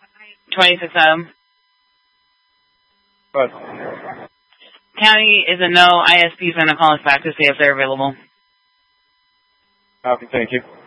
26 Adam. But County is a no. ISP is going to call us back to see if they're available. copy, thank you.